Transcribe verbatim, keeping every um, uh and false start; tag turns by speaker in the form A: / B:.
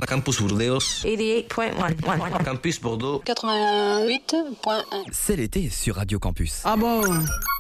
A: Campus Burdeos.
B: quatre-vingt-huit point un.
A: Campus Bordeaux.
C: quatre-vingt-huit point un.
D: C'est l'été sur Radio Campus.
E: Ah bon?